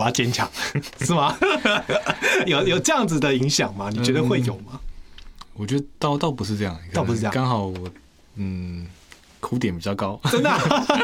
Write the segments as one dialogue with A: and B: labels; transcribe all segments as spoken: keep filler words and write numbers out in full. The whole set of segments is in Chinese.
A: 我要坚强，是吗？有有这样子的影响吗？你觉得会有吗？嗯、
B: 我觉得倒倒不是这样，
A: 倒不是这样，
B: 刚好我嗯。哭点比较高，
A: 真的、啊，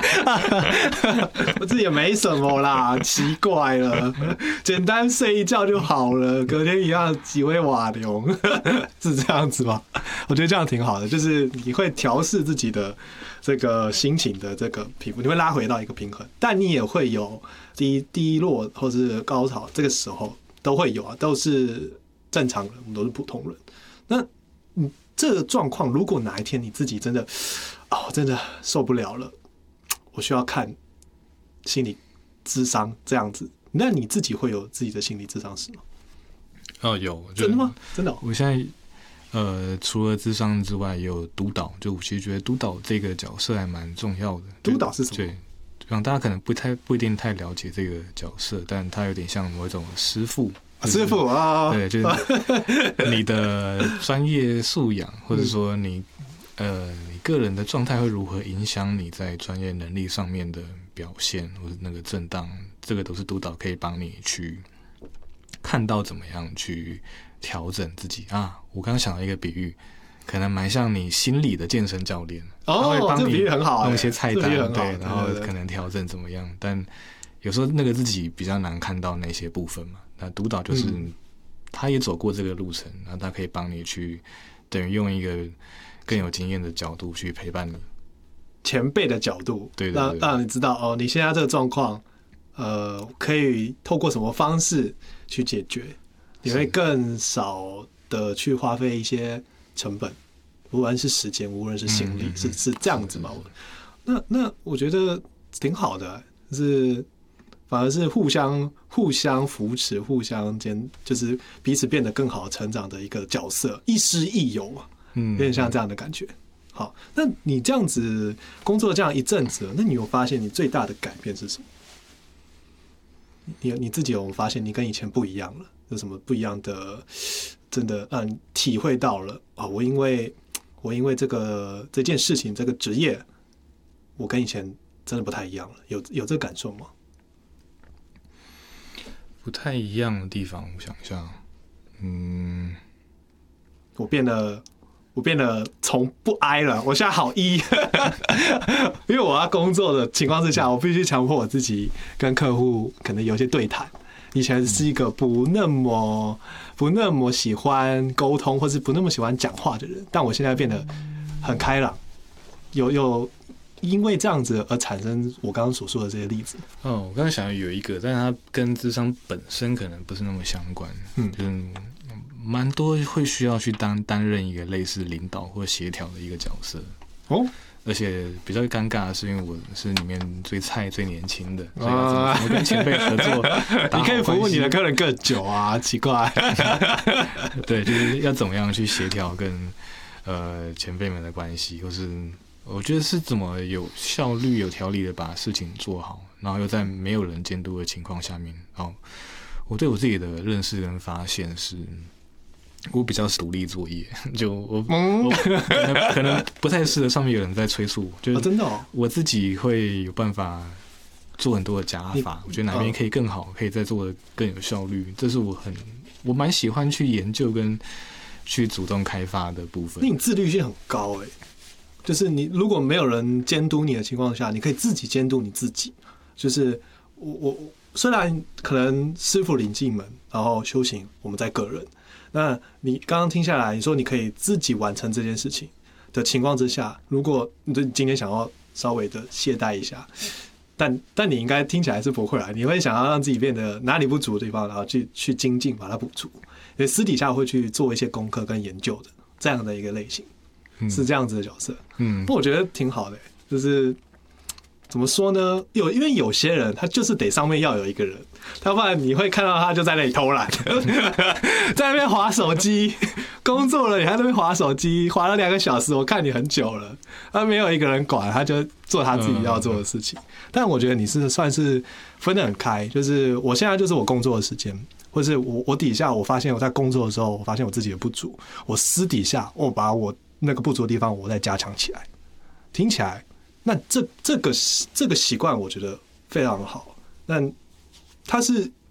A: 我自己也没什么啦，奇怪了，简单睡一觉就好了，隔天一样几位瓦流，是这样子吗？我觉得这样挺好的，就是你会调试自己的这个心情的这个平衡，你会拉回到一个平衡，但你也会有低低落或是高潮，这个时候都会有啊，都是正常人，我们都是普通人。那你这个状况，如果哪一天你自己真的哦，真的受不了了，我需要看心理諮商这样子。那你自己会有自己的心理諮商师吗？
B: 哦，有，
A: 真的吗？真的、哦。
B: 我现在呃，除了諮商之外，也有督导。就我其实觉得督导这个角色还蛮重要的。
A: 督导是什么？
B: 对，让大家可能不太不一定太了解这个角色，但他有点像某一种师傅。就是、
A: 师傅啊，
B: 对，就是你的专业素养，或者说你。呃，你个人的状态会如何影响你在专业能力上面的表现，或是那个震荡？这个都是督导可以帮你去看到怎么样去调整自己啊。我刚刚想到一个比喻，可能蛮像你心理的健身教练，
A: 哦，他会帮你
B: 弄一些菜单，
A: 欸、
B: 对，然后可能调整怎么样。但有时候那个自己比较难看到那些部分嘛。那督导就是、嗯、他也走过这个路程，然后他可以帮你去等于用一个更有经验的角度去陪伴你，前
A: 辈的角度，
B: 对对对，
A: 让让你知道哦，你现在这个状况，呃，可以透过什么方式去解决，你会更少的去花费一些成本，无论是时间，无论是心力，嗯嗯嗯是是这样子嘛？那那我觉得挺好的，就是反而是互相互相扶持，互相间就是彼此变得更好成长的一个角色，亦师亦友啊。有点像这样的感觉。好，那你这样子工作这样一阵子，那你有发现你最大的改变是什么？你你自己有发现你跟以前不一样了？有什么不一样的？真的让你体会到了啊、哦！我因为我因为这个这件事情这个职业，我跟以前真的不太一样了。有有这个感受吗？
B: 不太一样的地方，我想一下，嗯，
A: 我变得。我变得从不哀了，我现在好一，因为我要工作的情况之下，我必须强迫我自己跟客户可能有些对谈。以前是一个不那么不那么喜欢沟通，或是不那么喜欢讲话的人，但我现在变得很开朗，有有因为这样子而产生我刚刚所说的这些例子。
B: 哦，我刚刚想有一个，但是它跟諮商本身可能不是那么相关，嗯，就是蛮多会需要去当担任一个类似领导或协调的一个角色哦，而且比较尴尬的是，因为我是里面最菜最年轻的，所以要怎么怎么跟前辈合作，
A: 你可以服务你的客人更久啊，奇怪。
B: 对，就是要怎么样去协调跟呃前辈们的关系，或是我觉得是怎么有效率、有条理的把事情做好，然后又在没有人监督的情况下面，然后我对我自己的认识跟发现是。我比较独立作业，就我、嗯、我可能可能不太适合上面有人在催促我，就是、
A: 哦、真的哦，
B: 我自己会有办法做很多的加法，我觉得哪边可以更好，可以再做的更有效率，这是我很我蛮喜欢去研究跟去主动开发的部分。
A: 那你自律性很高哎、欸，就是你如果没有人监督你的情况下，你可以自己监督你自己。就是我我虽然可能师傅领进门，然后修行我们在个人。那你刚刚听下来，你说你可以自己完成这件事情的情况之下，如果你今天想要稍微的懈怠一下，但但你应该听起来是不会啦，你会想要让自己变得哪里不足的地方，然后去去精进把它补足，所以私底下会去做一些功课跟研究的这样的一个类型，是这样子的角色。嗯，不过我觉得挺好的、欸，就是怎么说呢？有因为有些人他就是得上面要有一个人。要不然你会看到他就在那里偷懒，在那边滑手机，工作了你还在那边滑手机，滑了两个小时，我看你很久了，他没有一个人管，他就做他自己要做的事情。但我觉得你是算是分得很开，就是我现在就是我工作的时间，或是我我底下我发现我在工作的时候，我发现我自己的不足，我私底下我把我那个不足的地方我再加强起来。听起来，那这这个这个习惯我觉得非常好，但。它是